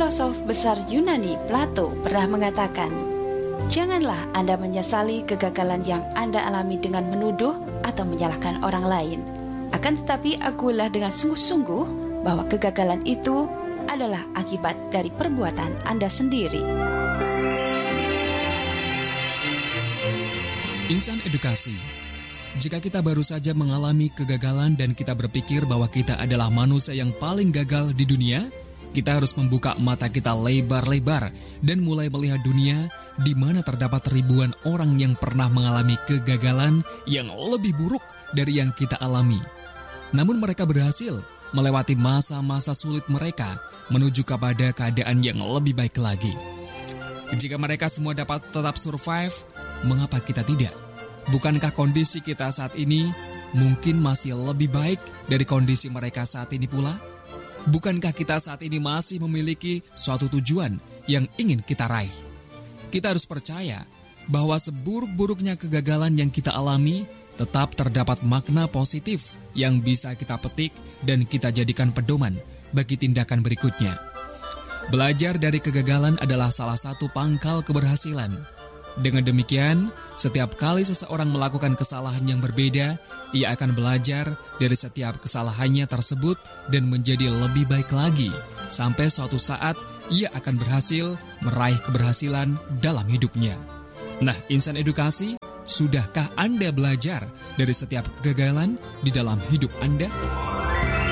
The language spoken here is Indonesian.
filosof besar Yunani Plato pernah mengatakan, "Janganlah Anda menyesali kegagalan yang Anda alami dengan menuduh atau menyalahkan orang lain. Akan tetapi akuilah dengan sungguh-sungguh bahwa kegagalan itu adalah akibat dari perbuatan Anda sendiri." Insan Edukasi. Jika kita baru saja mengalami kegagalan dan kita berpikir bahwa kita adalah manusia yang paling gagal di dunia, kita harus membuka mata kita lebar-lebar dan mulai melihat dunia di mana terdapat ribuan orang yang pernah mengalami kegagalan yang lebih buruk dari yang kita alami. Namun mereka berhasil melewati masa-masa sulit mereka menuju kepada keadaan yang lebih baik lagi. Jika mereka semua dapat tetap survive, mengapa kita tidak? Bukankah kondisi kita saat ini mungkin masih lebih baik dari kondisi mereka saat ini pula? Bukankah kita saat ini masih memiliki suatu tujuan yang ingin kita raih? Kita harus percaya bahwa seburuk-buruknya kegagalan yang kita alami, tetap terdapat makna positif yang bisa kita petik dan kita jadikan pedoman bagi tindakan berikutnya. Belajar dari kegagalan adalah salah satu pangkal keberhasilan. Dengan demikian, setiap kali seseorang melakukan kesalahan yang berbeda, ia akan belajar dari setiap kesalahannya tersebut dan menjadi lebih baik lagi. Sampai suatu saat, ia akan berhasil meraih keberhasilan dalam hidupnya. Nah, Insan Edukasi, sudahkah Anda belajar dari setiap kegagalan di dalam hidup Anda?